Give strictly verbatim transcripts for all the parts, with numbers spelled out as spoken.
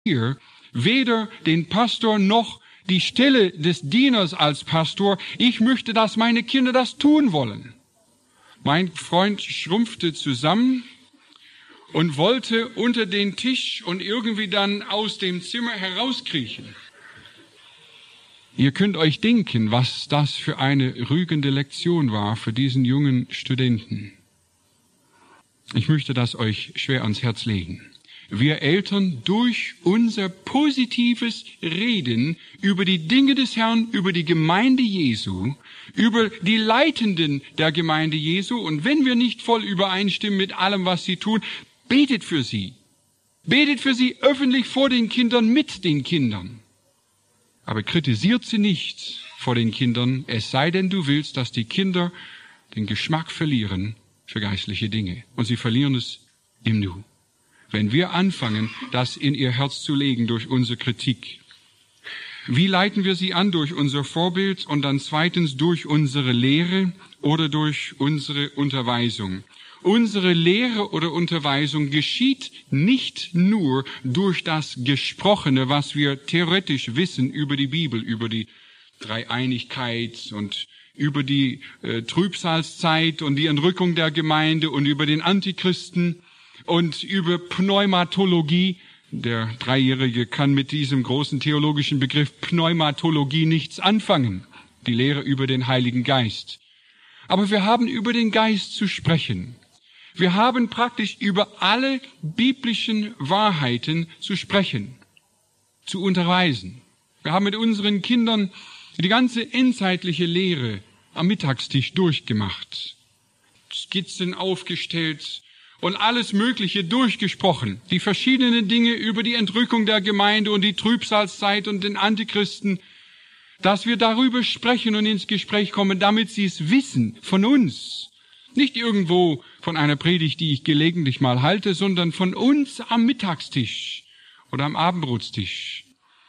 hier weder den Pastor noch die Stelle des Dieners als Pastor. Ich möchte, dass meine Kinder das tun wollen. Mein Freund schrumpfte zusammen und wollte unter den Tisch und irgendwie dann aus dem Zimmer herauskriechen. Ihr könnt euch denken, was das für eine rügende Lektion war für diesen jungen Studenten. Ich möchte das euch schwer ans Herz legen. Wir Eltern durch unser positives Reden über die Dinge des Herrn, über die Gemeinde Jesu, über die Leitenden der Gemeinde Jesu, und wenn wir nicht voll übereinstimmen mit allem, was sie tun, betet für sie. Betet für sie öffentlich vor den Kindern, mit den Kindern. Aber kritisiert sie nicht vor den Kindern, es sei denn, du willst, dass die Kinder den Geschmack verlieren für geistliche Dinge. Und sie verlieren es im Nu. Wenn wir anfangen, das in ihr Herz zu legen durch unsere Kritik. Wie leiten wir sie an? Durch unser Vorbild und dann zweitens durch unsere Lehre oder durch unsere Unterweisung. Unsere Lehre oder Unterweisung geschieht nicht nur durch das Gesprochene, was wir theoretisch wissen über die Bibel, über die Dreieinigkeit und über die äh, Trübsalzeit und die Entrückung der Gemeinde und über den Antichristen und über Pneumatologie. Der Dreijährige kann mit diesem großen theologischen Begriff Pneumatologie nichts anfangen, die Lehre über den Heiligen Geist. Aber wir haben über den Geist zu sprechen. Wir haben praktisch über alle biblischen Wahrheiten zu sprechen, zu unterweisen. Wir haben mit unseren Kindern die ganze endzeitliche Lehre am Mittagstisch durchgemacht, Skizzen aufgestellt und alles Mögliche durchgesprochen. Die verschiedenen Dinge über die Entrückung der Gemeinde und die Trübsalzeit und den Antichristen, dass wir darüber sprechen und ins Gespräch kommen, damit sie es wissen von uns. Nicht irgendwo von einer Predigt, die ich gelegentlich mal halte, sondern von uns am Mittagstisch oder am Abendbrotstisch.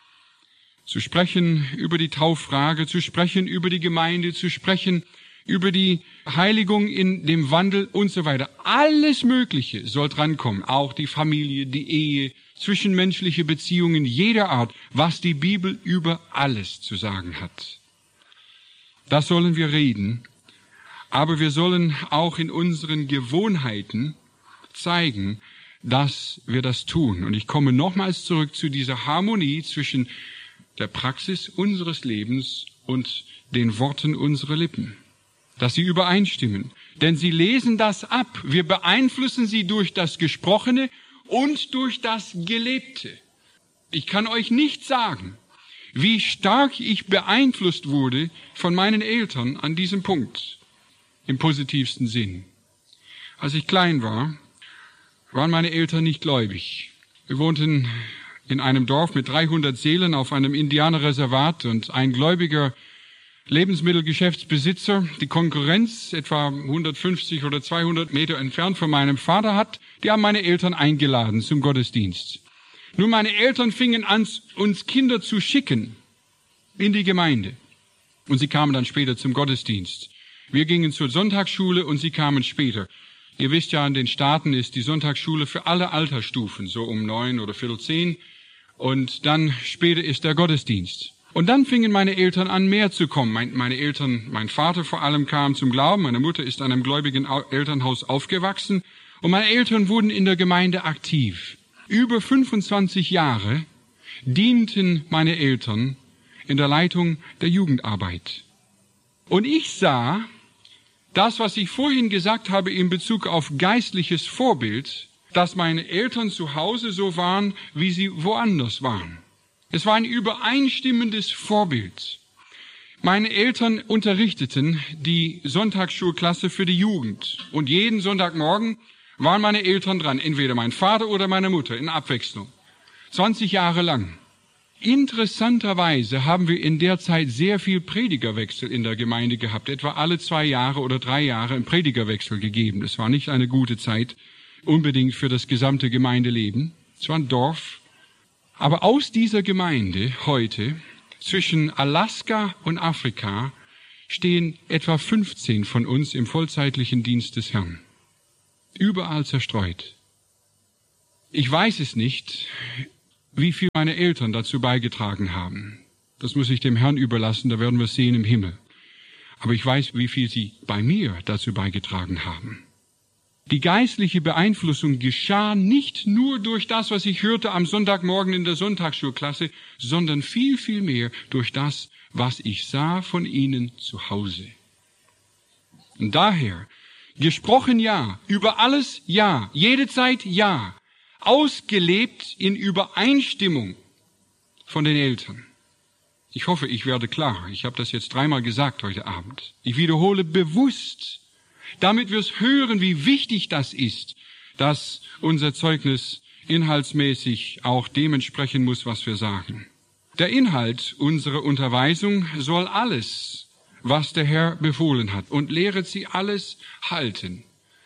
Zu sprechen über die Tauffrage, zu sprechen über die Gemeinde, zu sprechen über die Heiligung in dem Wandel und so weiter. Alles Mögliche soll drankommen, auch die Familie, die Ehe, zwischenmenschliche Beziehungen jeder Art, was die Bibel über alles zu sagen hat. Das sollen wir reden, aber wir sollen auch in unseren Gewohnheiten zeigen, dass wir das tun. Und ich komme nochmals zurück zu dieser Harmonie zwischen der Praxis unseres Lebens und den Worten unserer Lippen. Dass sie übereinstimmen. Denn sie lesen das ab. Wir beeinflussen sie durch das Gesprochene und durch das Gelebte. Ich kann euch nicht sagen, wie stark ich beeinflusst wurde von meinen Eltern an diesem Punkt. Im positivsten Sinn. Als ich klein war, waren meine Eltern nicht gläubig. Wir wohnten in einem Dorf mit dreihundert Seelen auf einem Indianerreservat und ein gläubiger Lebensmittelgeschäftsbesitzer, die Konkurrenz etwa hundertfünfzig oder zweihundert Meter entfernt von meinem Vater hat, die haben meine Eltern eingeladen zum Gottesdienst. Nun, meine Eltern fingen an, uns Kinder zu schicken in die Gemeinde. Und sie kamen dann später zum Gottesdienst. Wir gingen zur Sonntagsschule und sie kamen später. Ihr wisst ja, in den Staaten ist die Sonntagsschule für alle Altersstufen, so um neun oder viertel zehn. Und dann später ist der Gottesdienst. Und dann fingen meine Eltern an, mehr zu kommen. Mein, meine Eltern, mein Vater vor allem kam zum Glauben. Meine Mutter ist in einem gläubigen Elternhaus aufgewachsen. Und meine Eltern wurden in der Gemeinde aktiv. Über fünfundzwanzig Jahre dienten meine Eltern in der Leitung der Jugendarbeit. Und ich sah das, was ich vorhin gesagt habe in Bezug auf geistliches Vorbild, dass meine Eltern zu Hause so waren, wie sie woanders waren. Es war ein übereinstimmendes Vorbild. Meine Eltern unterrichteten die Sonntagsschulklasse für die Jugend. Und jeden Sonntagmorgen waren meine Eltern dran, entweder mein Vater oder meine Mutter, in Abwechslung. zwanzig Jahre lang. Interessanterweise haben wir in der Zeit sehr viel Predigerwechsel in der Gemeinde gehabt. Etwa alle zwei Jahre oder drei Jahre einen Predigerwechsel gegeben. Das war nicht eine gute Zeit, unbedingt für das gesamte Gemeindeleben. Es war ein Dorf. Aber aus dieser Gemeinde heute, zwischen Alaska und Afrika, stehen etwa fünfzehn von uns im vollzeitlichen Dienst des Herrn. Überall zerstreut. Ich weiß es nicht, wie viel meine Eltern dazu beigetragen haben. Das muss ich dem Herrn überlassen, da werden wir es sehen im Himmel. Aber ich weiß, wie viel sie bei mir dazu beigetragen haben. Die geistliche Beeinflussung geschah nicht nur durch das, was ich hörte am Sonntagmorgen in der Sonntagsschulklasse, sondern viel, viel mehr durch das, was ich sah von ihnen zu Hause. Und daher, gesprochen ja, über alles ja, jede Zeit ja, ausgelebt in Übereinstimmung von den Eltern. Ich hoffe, ich werde klar. Ich habe das jetzt dreimal gesagt heute Abend. Ich wiederhole bewusst, damit wir es hören, wie wichtig das ist, dass unser Zeugnis inhaltsmäßig auch dementsprechend muss, was wir sagen. Der Inhalt unserer Unterweisung soll alles, was der Herr befohlen hat, und lehret sie alles halten.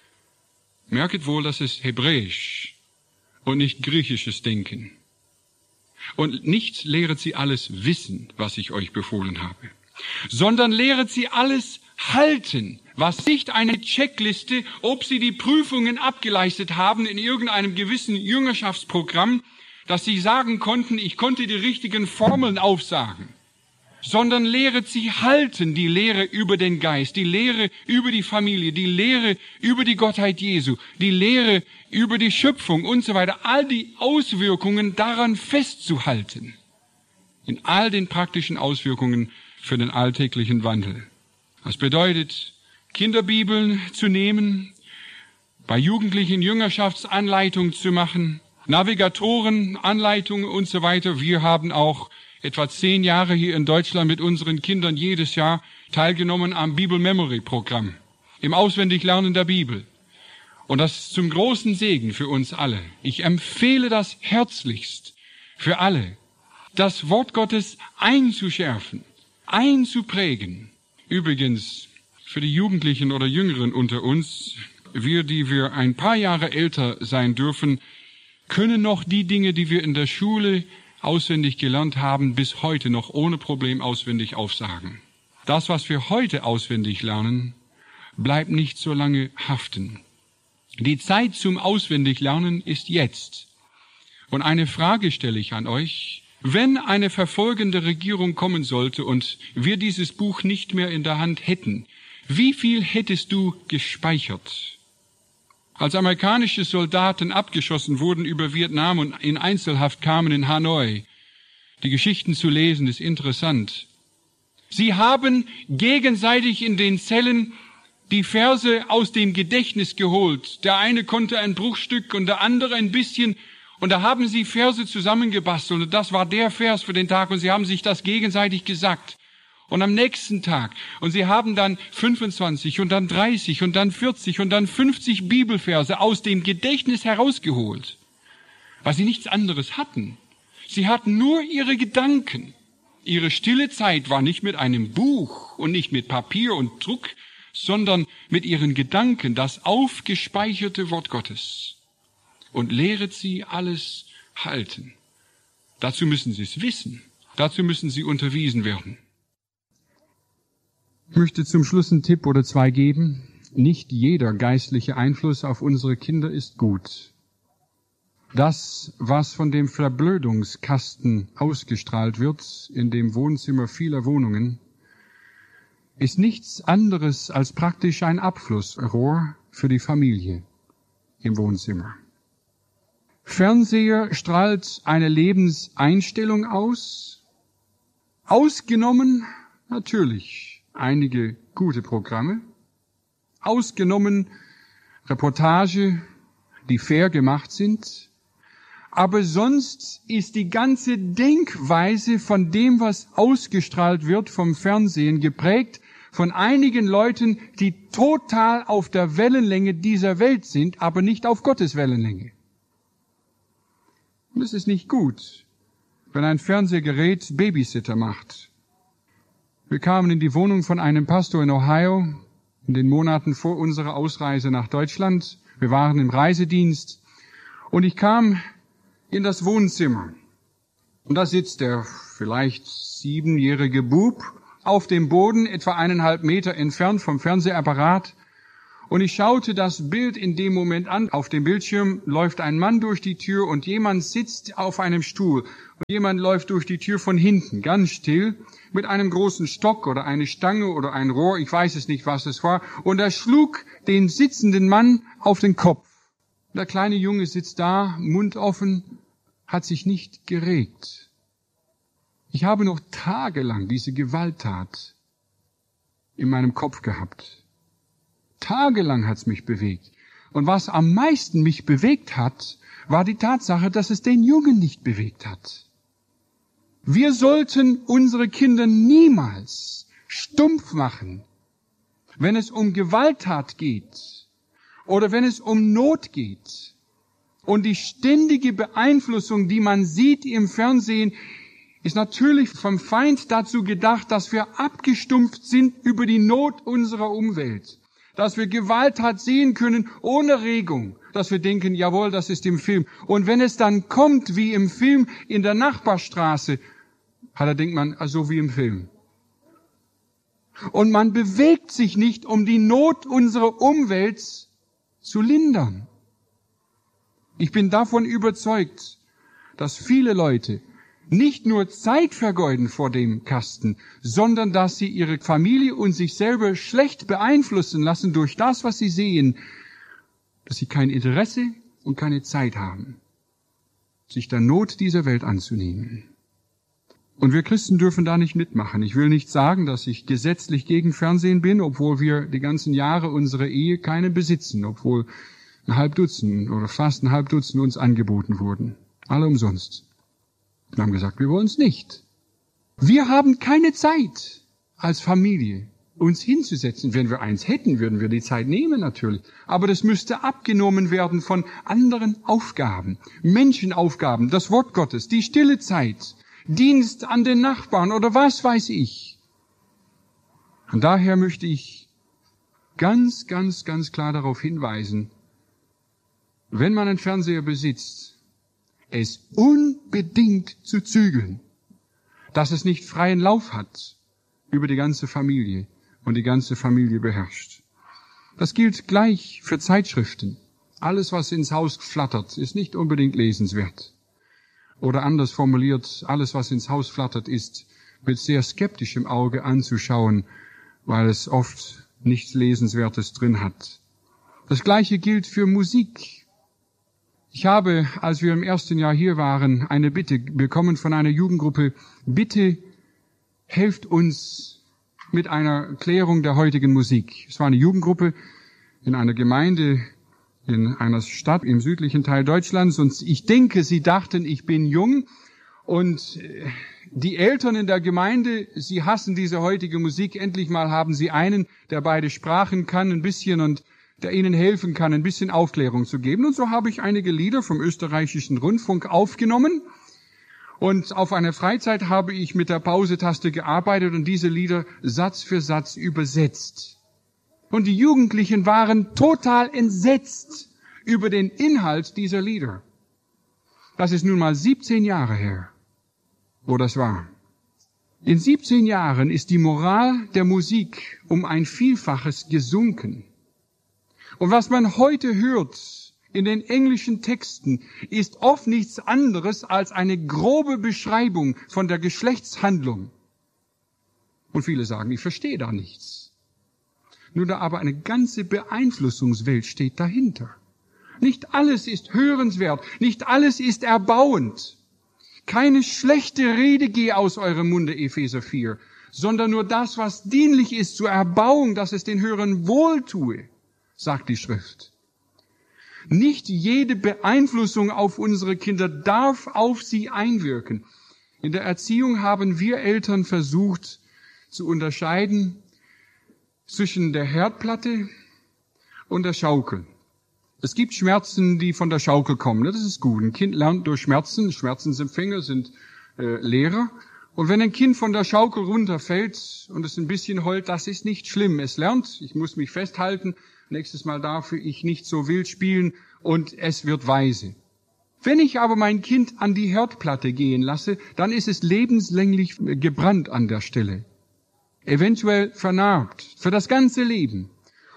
Merket wohl, das ist Hebräisch und nicht griechisches Denken. Und nicht lehret sie alles wissen, was ich euch befohlen habe, sondern lehret sie alles halten, was nicht eine Checkliste, ob sie die Prüfungen abgeleistet haben in irgendeinem gewissen Jüngerschaftsprogramm, dass sie sagen konnten, ich konnte die richtigen Formeln aufsagen, sondern lehret sie halten, die Lehre über den Geist, die Lehre über die Familie, die Lehre über die Gottheit Jesu, die Lehre über die Schöpfung und so weiter, all die Auswirkungen daran festzuhalten, in all den praktischen Auswirkungen für den alltäglichen Wandel. Das bedeutet, Kinderbibeln zu nehmen, bei Jugendlichen Jüngerschaftsanleitungen zu machen, Navigatoren, Anleitungen und so weiter. Wir haben auch etwa zehn Jahre hier in Deutschland mit unseren Kindern jedes Jahr teilgenommen am Bible Memory Programm, im Auswendiglernen der Bibel. Und das ist zum großen Segen für uns alle. Ich empfehle das herzlichst für alle, das Wort Gottes einzuschärfen, einzuprägen. Übrigens, für die Jugendlichen oder Jüngeren unter uns, wir, die wir ein paar Jahre älter sein dürfen, können noch die Dinge, die wir in der Schule auswendig gelernt haben, bis heute noch ohne Problem auswendig aufsagen. Das, was wir heute auswendig lernen, bleibt nicht so lange haften. Die Zeit zum Auswendiglernen ist jetzt. Und eine Frage stelle ich an euch. Wenn eine verfolgende Regierung kommen sollte und wir dieses Buch nicht mehr in der Hand hätten, wie viel hättest du gespeichert? Als amerikanische Soldaten abgeschossen wurden über Vietnam und in Einzelhaft kamen in Hanoi, die Geschichten zu lesen, ist interessant. Sie haben gegenseitig in den Zellen die Verse aus dem Gedächtnis geholt. Der eine konnte ein Bruchstück und der andere ein bisschen. Und da haben sie Verse zusammengebastelt. Und das war der Vers für den Tag. Und sie haben sich das gegenseitig gesagt. Und am nächsten Tag. Und sie haben dann fünfundzwanzig und dann dreißig und dann vierzig und dann fünfzig Bibelverse aus dem Gedächtnis herausgeholt. Weil sie nichts anderes hatten. Sie hatten nur ihre Gedanken. Ihre stille Zeit war nicht mit einem Buch und nicht mit Papier und Druck, sondern mit ihren Gedanken, das aufgespeicherte Wort Gottes. Und lehret sie alles halten. Dazu müssen sie es wissen. Dazu müssen sie unterwiesen werden. Ich möchte zum Schluss einen Tipp oder zwei geben. Nicht jeder geistliche Einfluss auf unsere Kinder ist gut. Das, was von dem Verblödungskasten ausgestrahlt wird, in dem Wohnzimmer vieler Wohnungen, ist nichts anderes als praktisch ein Abflussrohr für die Familie im Wohnzimmer. Fernseher strahlt eine Lebenseinstellung aus, ausgenommen natürlich einige gute Programme, ausgenommen Reportage, die fair gemacht sind, aber sonst ist die ganze Denkweise von dem, was ausgestrahlt wird vom Fernsehen, geprägt von einigen Leuten, die total auf der Wellenlänge dieser Welt sind, aber nicht auf Gottes Wellenlänge. Und es ist nicht gut, wenn ein Fernsehgerät Babysitter macht. Wir kamen in die Wohnung von einem Pastor in Ohio in den Monaten vor unserer Ausreise nach Deutschland. Wir waren im Reisedienst und ich kam in das Wohnzimmer. Und da sitzt der vielleicht siebenjährige Bub auf dem Boden, etwa eineinhalb Meter entfernt vom Fernsehapparat. Und ich schaute das Bild in dem Moment an. Auf dem Bildschirm läuft ein Mann durch die Tür und jemand sitzt auf einem Stuhl. Und jemand läuft durch die Tür von hinten, ganz still, mit einem großen Stock oder eine Stange oder ein Rohr, ich weiß es nicht, was es war. Und er schlug den sitzenden Mann auf den Kopf. Der kleine Junge sitzt da, Mund offen, hat sich nicht geregt. Ich habe noch tagelang diese Gewalttat in meinem Kopf gehabt. Tagelang hat's mich bewegt. Und was am meisten mich bewegt hat, war die Tatsache, dass es den Jungen nicht bewegt hat. Wir sollten unsere Kinder niemals stumpf machen, wenn es um Gewalttat geht oder wenn es um Not geht. Und die ständige Beeinflussung, die man sieht im Fernsehen, ist natürlich vom Feind dazu gedacht, dass wir abgestumpft sind über die Not unserer Umwelt. Dass wir Gewalttat sehen können ohne Regung. Dass wir denken, jawohl, das ist im Film. Und wenn es dann kommt, wie im Film in der Nachbarstraße, da denkt man, so wie im Film. Und man bewegt sich nicht, um die Not unserer Umwelt zu lindern. Ich bin davon überzeugt, dass viele Leute nicht nur Zeit vergeuden vor dem Kasten, sondern dass sie ihre Familie und sich selber schlecht beeinflussen lassen durch das, was sie sehen, dass sie kein Interesse und keine Zeit haben, sich der Not dieser Welt anzunehmen. Und wir Christen dürfen da nicht mitmachen. Ich will nicht sagen, dass ich gesetzlich gegen Fernsehen bin, obwohl wir die ganzen Jahre unserer Ehe keine besitzen, obwohl ein halb Dutzend oder fast ein halb Dutzend uns angeboten wurden. Alle umsonst. Wir haben gesagt, wir wollen es nicht. Wir haben keine Zeit als Familie, uns hinzusetzen. Wenn wir eins hätten, würden wir die Zeit nehmen natürlich. Aber das müsste abgenommen werden von anderen Aufgaben, Menschenaufgaben, das Wort Gottes, die stille Zeit, Dienst an den Nachbarn oder was weiß ich. Und daher möchte ich ganz, ganz, ganz klar darauf hinweisen, wenn man einen Fernseher besitzt, es unbedingt zu zügeln, dass es nicht freien Lauf hat über die ganze Familie und die ganze Familie beherrscht. Das gilt gleich für Zeitschriften. Alles, was ins Haus flattert, ist nicht unbedingt lesenswert. Oder anders formuliert, alles, was ins Haus flattert, ist mit sehr skeptischem Auge anzuschauen, weil es oft nichts Lesenswertes drin hat. Das Gleiche gilt für Musik. Ich habe, als wir im ersten Jahr hier waren, eine Bitte bekommen von einer Jugendgruppe. Bitte helft uns mit einer Klärung der heutigen Musik. Es war eine Jugendgruppe in einer Gemeinde in einer Stadt im südlichen Teil Deutschlands, und ich denke, sie dachten, ich bin jung, und die Eltern in der Gemeinde, sie hassen diese heutige Musik. Endlich mal haben sie einen, der beide Sprachen kann, ein bisschen, und der ihnen helfen kann, ein bisschen Aufklärung zu geben. Und so habe ich einige Lieder vom österreichischen Rundfunk aufgenommen, und auf einer Freizeit habe ich mit der Pausetaste gearbeitet und diese Lieder Satz für Satz übersetzt. Und die Jugendlichen waren total entsetzt über den Inhalt dieser Lieder. Das ist nun mal siebzehn Jahre her, wo das war. In siebzehn Jahren ist die Moral der Musik um ein Vielfaches gesunken. Und was man heute hört in den englischen Texten, ist oft nichts anderes als eine grobe Beschreibung von der Geschlechtshandlung. Und viele sagen, ich verstehe da nichts. Nur da aber eine ganze Beeinflussungswelt steht dahinter. Nicht alles ist hörenswert, nicht alles ist erbauend. Keine schlechte Rede gehe aus eurem Munde, Epheser vier, sondern nur das, was dienlich ist zur Erbauung, dass es den Hörern wohltue, sagt die Schrift. Nicht jede Beeinflussung auf unsere Kinder darf auf sie einwirken. In der Erziehung haben wir Eltern versucht zu unterscheiden zwischen der Herdplatte und der Schaukel. Es gibt Schmerzen, die von der Schaukel kommen. Das ist gut. Ein Kind lernt durch Schmerzen. Schmerzensempfänger sind äh, Lehrer. Und wenn ein Kind von der Schaukel runterfällt und es ein bisschen heult, das ist nicht schlimm. Es lernt, ich muss mich festhalten, nächstes Mal darf ich nicht so wild spielen, und es wird weise. Wenn ich aber mein Kind an die Herdplatte gehen lasse, dann ist es lebenslänglich gebrannt an der Stelle. Eventuell vernarbt für das ganze Leben.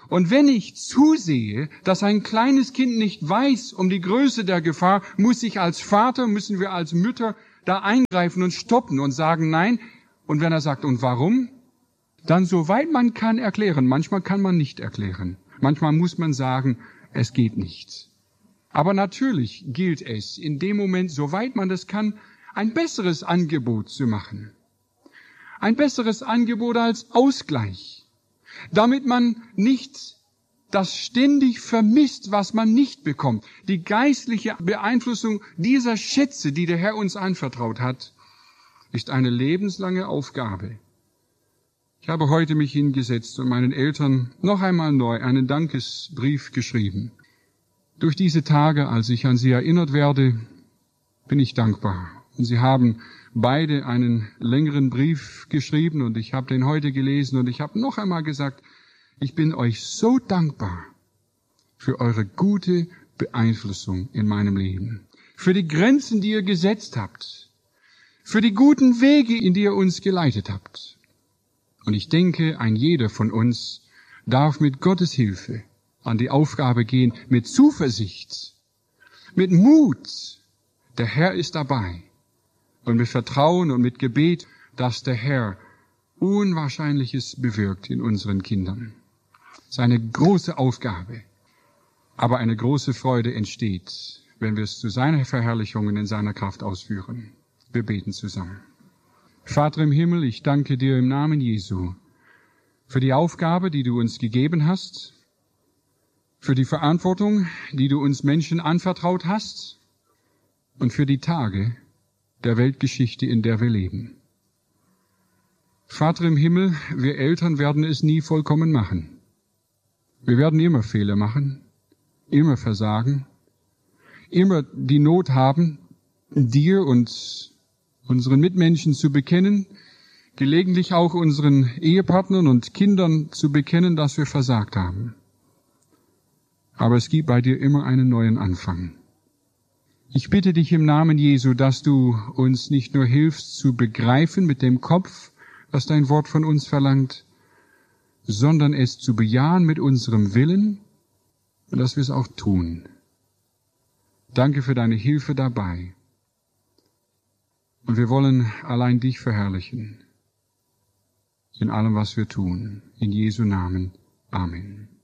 Und wenn ich zusehe, dass ein kleines Kind nicht weiß um die Größe der Gefahr, muss ich als Vater, müssen wir als Mütter da eingreifen und stoppen und sagen nein. Und wenn er sagt, und warum? Dann soweit man kann erklären. Manchmal kann man nicht erklären. Manchmal muss man sagen, es geht nicht. Aber natürlich gilt es, in dem Moment, soweit man das kann, ein besseres Angebot zu machen. Ein besseres Angebot als Ausgleich. Damit man nicht das ständig vermisst, was man nicht bekommt. Die geistliche Beeinflussung dieser Schätze, die der Herr uns anvertraut hat, ist eine lebenslange Aufgabe. Ich habe heute mich hingesetzt und meinen Eltern noch einmal neu einen Dankesbrief geschrieben. Durch diese Tage, als ich an sie erinnert werde, bin ich dankbar. Und sie haben beide einen längeren Brief geschrieben und ich habe den heute gelesen und ich habe noch einmal gesagt, ich bin euch so dankbar für eure gute Beeinflussung in meinem Leben, für die Grenzen, die ihr gesetzt habt, für die guten Wege, in die ihr uns geleitet habt. Und ich denke, ein jeder von uns darf mit Gottes Hilfe an die Aufgabe gehen, mit Zuversicht, mit Mut. Der Herr ist dabei. Und mit Vertrauen und mit Gebet, dass der Herr Unwahrscheinliches bewirkt in unseren Kindern. Das ist eine große Aufgabe. Aber eine große Freude entsteht, wenn wir es zu seiner Verherrlichung und in seiner Kraft ausführen. Wir beten zusammen. Vater im Himmel, ich danke dir im Namen Jesu für die Aufgabe, die du uns gegeben hast, für die Verantwortung, die du uns Menschen anvertraut hast und für die Tage der Weltgeschichte, in der wir leben. Vater im Himmel, wir Eltern werden es nie vollkommen machen. Wir werden immer Fehler machen, immer versagen, immer die Not haben, dir und unseren Mitmenschen zu bekennen, gelegentlich auch unseren Ehepartnern und Kindern zu bekennen, dass wir versagt haben. Aber es gibt bei dir immer einen neuen Anfang. Ich bitte dich im Namen Jesu, dass du uns nicht nur hilfst zu begreifen mit dem Kopf, was dein Wort von uns verlangt, sondern es zu bejahen mit unserem Willen und dass wir es auch tun. Danke für deine Hilfe dabei. Und wir wollen allein dich verherrlichen in allem, was wir tun. In Jesu Namen. Amen.